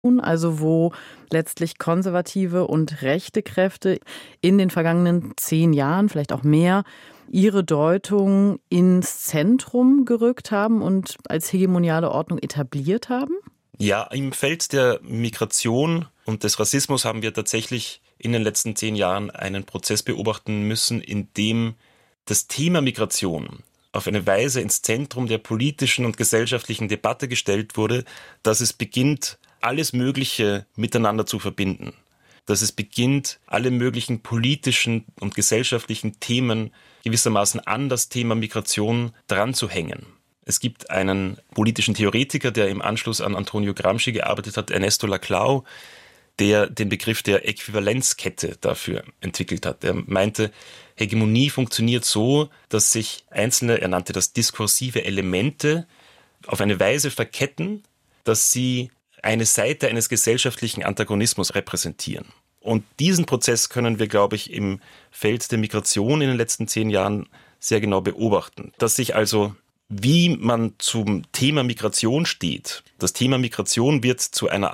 also wo letztlich konservative und rechte Kräfte in den vergangenen 10 Jahren, vielleicht auch mehr, ihre Deutung ins Zentrum gerückt haben und als hegemoniale Ordnung etabliert haben? Ja, im Feld der Migration und des Rassismus haben wir tatsächlich in den letzten 10 Jahren einen Prozess beobachten müssen, in dem das Thema Migration auf eine Weise ins Zentrum der politischen und gesellschaftlichen Debatte gestellt wurde, dass es beginnt, alles Mögliche miteinander zu verbinden. Dass es beginnt, alle möglichen politischen und gesellschaftlichen Themen gewissermaßen an das Thema Migration dran zu hängen. Es gibt einen politischen Theoretiker, der im Anschluss an Antonio Gramsci gearbeitet hat, Ernesto Laclau, der den Begriff der Äquivalenzkette dafür entwickelt hat. Er meinte, Hegemonie funktioniert so, dass sich einzelne, er nannte das diskursive Elemente, auf eine Weise verketten, dass sie eine Seite eines gesellschaftlichen Antagonismus repräsentieren. Und diesen Prozess können wir, glaube ich, im Feld der Migration in den letzten 10 Jahren sehr genau beobachten. Dass sich also, wie man zum Thema Migration steht, das Thema Migration wird zu einer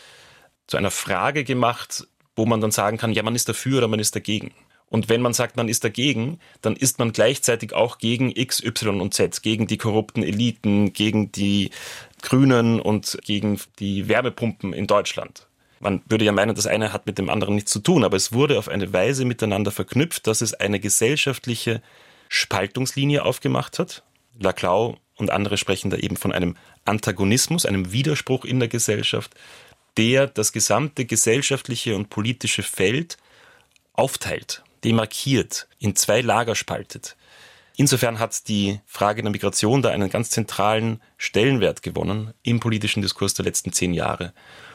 Frage gemacht, wo man dann sagen kann, ja, man ist dafür oder man ist dagegen. Und wenn man sagt, man ist dagegen, dann ist man gleichzeitig auch gegen X, Y und Z, gegen die korrupten Eliten, gegen die Grünen und gegen die Wärmepumpen in Deutschland. Man würde ja meinen, das eine hat mit dem anderen nichts zu tun, aber es wurde auf eine Weise miteinander verknüpft, dass es eine gesellschaftliche Spaltungslinie aufgemacht hat. Laclau und andere sprechen da eben von einem Antagonismus, einem Widerspruch in der Gesellschaft, der das gesamte gesellschaftliche und politische Feld aufteilt, demarkiert, in 2 Lager spaltet. Insofern hat die Frage der Migration da einen ganz zentralen Stellenwert gewonnen im politischen Diskurs der letzten 10 Jahre.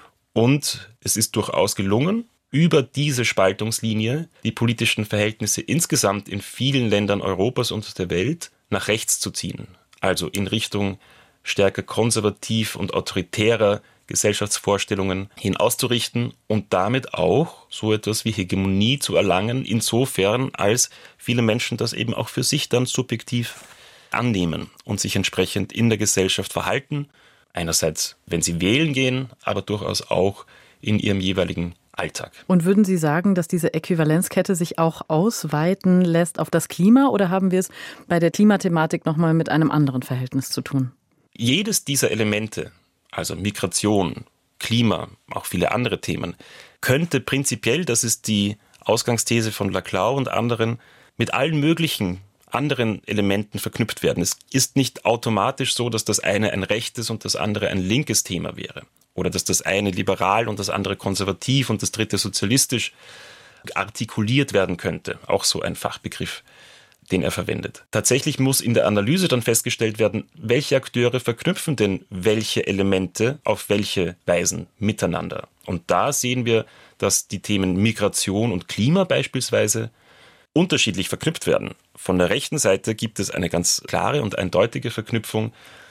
Und es ist durchaus gelungen, über diese Spaltungslinie die politischen Verhältnisse insgesamt in vielen Ländern Europas und der Welt nach rechts zu ziehen. Also in Richtung stärker konservativ und autoritärer Gesellschaftsvorstellungen hin auszurichten und damit auch so etwas wie Hegemonie zu erlangen, insofern als viele Menschen das eben auch für sich dann subjektiv annehmen und sich entsprechend in der Gesellschaft verhalten. Einerseits, wenn sie wählen gehen, aber durchaus auch in ihrem jeweiligen Alltag. Und würden Sie sagen, dass diese Äquivalenzkette sich auch ausweiten lässt auf das Klima, oder haben wir es bei der Klimathematik nochmal mit einem anderen Verhältnis zu tun? Jedes dieser Elemente, also Migration, Klima, auch viele andere Themen, könnte prinzipiell, das ist die Ausgangsthese von Laclau und anderen, mit allen möglichen anderen Elementen verknüpft werden. Es ist nicht automatisch so, dass das eine ein rechtes und das andere ein linkes Thema wäre. Oder dass das eine liberal und das andere konservativ und das dritte sozialistisch artikuliert werden könnte. Auch so ein Fachbegriff, den er verwendet. Tatsächlich muss in der Analyse dann festgestellt werden, welche Akteure verknüpfen denn welche Elemente auf welche Weisen miteinander. Und da sehen wir, dass die Themen Migration und Klima beispielsweise unterschiedlich verknüpft werden. Von der rechten Seite gibt es eine ganz klare und eindeutige Verknüpfung,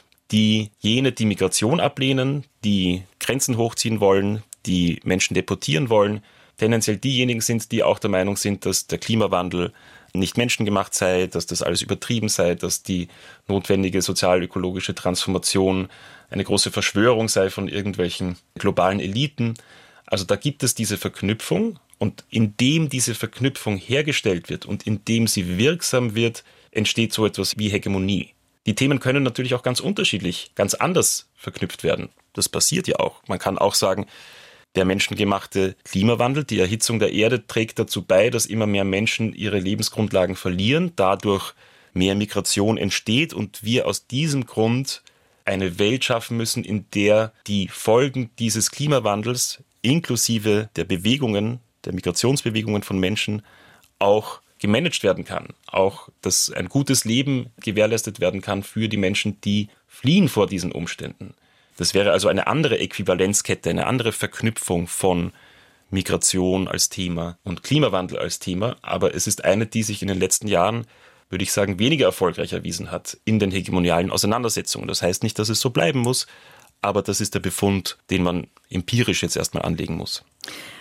die Migration ablehnen, die Grenzen hochziehen wollen, die Menschen deportieren wollen, tendenziell diejenigen sind, die auch der Meinung sind, dass der Klimawandel nicht menschengemacht sei, dass das alles übertrieben sei, dass die notwendige sozial-ökologische Transformation eine große Verschwörung sei von irgendwelchen globalen Eliten. Also da gibt es diese Verknüpfung, und indem diese Verknüpfung hergestellt wird und indem sie wirksam wird, entsteht so etwas wie Hegemonie. Die Themen können natürlich auch ganz unterschiedlich, ganz anders verknüpft werden. Das passiert ja auch. Man kann auch sagen, der menschengemachte Klimawandel, die Erhitzung der Erde trägt dazu bei, dass immer mehr Menschen ihre Lebensgrundlagen verlieren, dadurch mehr Migration entsteht und wir aus diesem Grund eine Welt schaffen müssen, in der die Folgen dieses Klimawandels inklusive der Bewegungen, der Migrationsbewegungen von Menschen auch gemanagt werden kann. Auch, dass ein gutes Leben gewährleistet werden kann für die Menschen, die fliehen vor diesen Umständen. Das wäre also eine andere Äquivalenzkette, eine andere Verknüpfung von Migration als Thema und Klimawandel als Thema. Aber es ist eine, die sich in den letzten Jahren, würde ich sagen, weniger erfolgreich erwiesen hat in den hegemonialen Auseinandersetzungen. Das heißt nicht, dass es so bleiben muss, aber das ist der Befund, den man empirisch jetzt erstmal anlegen muss.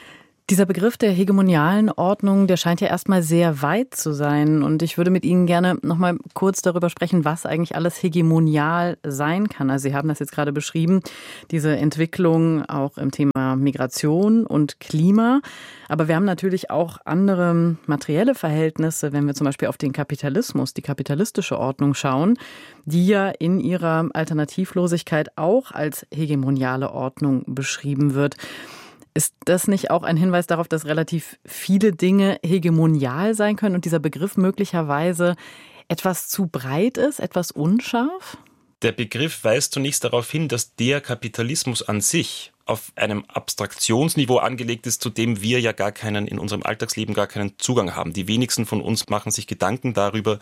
Dieser Begriff der hegemonialen Ordnung, der scheint ja erstmal sehr weit zu sein. Und ich würde mit Ihnen gerne noch mal kurz darüber sprechen, was eigentlich alles hegemonial sein kann. Also Sie haben das jetzt gerade beschrieben, diese Entwicklung auch im Thema Migration und Klima. Aber wir haben natürlich auch andere materielle Verhältnisse, wenn wir zum Beispiel auf den Kapitalismus, die kapitalistische Ordnung schauen, die ja in ihrer Alternativlosigkeit auch als hegemoniale Ordnung beschrieben wird. Ist das nicht auch ein Hinweis darauf, dass relativ viele Dinge hegemonial sein können und dieser Begriff möglicherweise etwas zu breit ist, etwas unscharf? Der Begriff weist zunächst darauf hin, dass der Kapitalismus an sich auf einem Abstraktionsniveau angelegt ist, zu dem wir ja in unserem Alltagsleben gar keinen Zugang haben. Die wenigsten von uns machen sich Gedanken darüber,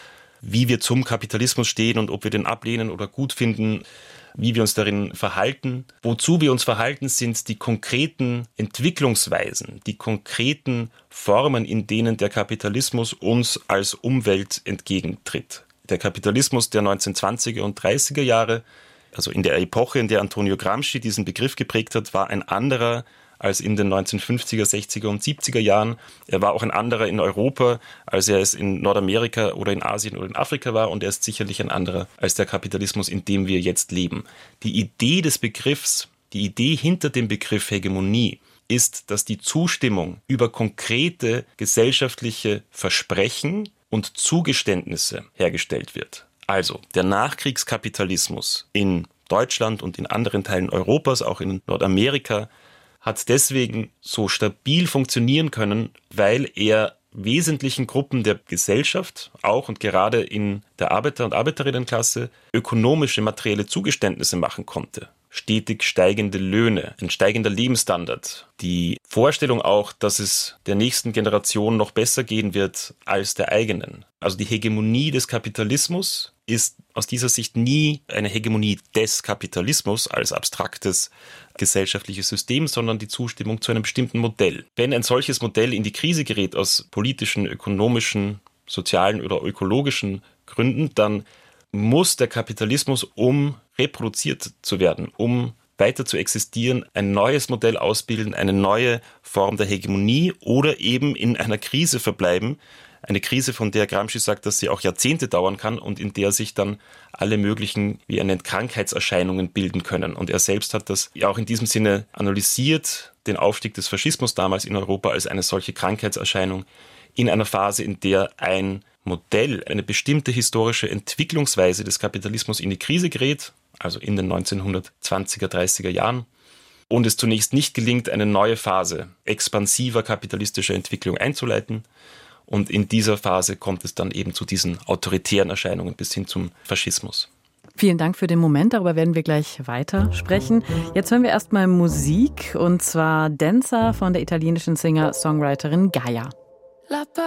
wie wir zum Kapitalismus stehen und ob wir den ablehnen oder gut finden, wie wir uns darin verhalten. Wozu wir uns verhalten, sind die konkreten Entwicklungsweisen, die konkreten Formen, in denen der Kapitalismus uns als Umwelt entgegentritt. Der Kapitalismus der 1920er und 30er Jahre, also in der Epoche, in der Antonio Gramsci diesen Begriff geprägt hat, war ein anderer als in den 1950er, 60er und 70er Jahren. Er war auch ein anderer in Europa, als er es in Nordamerika oder in Asien oder in Afrika war. Und er ist sicherlich ein anderer als der Kapitalismus, in dem wir jetzt leben. Die Idee des Begriffs, die Idee hinter dem Begriff Hegemonie ist, dass die Zustimmung über konkrete gesellschaftliche Versprechen und Zugeständnisse hergestellt wird. Also der Nachkriegskapitalismus in Deutschland und in anderen Teilen Europas, auch in Nordamerika, hat deswegen so stabil funktionieren können, weil er wesentlichen Gruppen der Gesellschaft, auch und gerade in der Arbeiter- und Arbeiterinnenklasse, ökonomische, materielle Zugeständnisse machen konnte. Stetig steigende Löhne, ein steigender Lebensstandard, die Vorstellung auch, dass es der nächsten Generation noch besser gehen wird als der eigenen. Also die Hegemonie des Kapitalismus ist aus dieser Sicht nie eine Hegemonie des Kapitalismus als abstraktes gesellschaftliches System, sondern die Zustimmung zu einem bestimmten Modell. Wenn ein solches Modell in die Krise gerät aus politischen, ökonomischen, sozialen oder ökologischen Gründen, dann muss der Kapitalismus, um reproduziert zu werden, um weiter zu existieren, ein neues Modell ausbilden, eine neue Form der Hegemonie oder eben in einer Krise verbleiben. Eine Krise, von der Gramsci sagt, dass sie auch Jahrzehnte dauern kann und in der sich dann alle möglichen, wie er nennt, Krankheitserscheinungen bilden können. Und er selbst hat das ja auch in diesem Sinne analysiert, den Aufstieg des Faschismus damals in Europa als eine solche Krankheitserscheinung in einer Phase, in der ein Modell, eine bestimmte historische Entwicklungsweise des Kapitalismus in die Krise gerät, also in den 1920er, 30er Jahren, und es zunächst nicht gelingt, eine neue Phase expansiver kapitalistischer Entwicklung einzuleiten. Und in dieser Phase kommt es dann eben zu diesen autoritären Erscheinungen bis hin zum Faschismus. Vielen Dank für den Moment, darüber werden wir gleich weiter sprechen. Jetzt hören wir erstmal Musik, und zwar Dancer von der italienischen Singer-Songwriterin Gaia.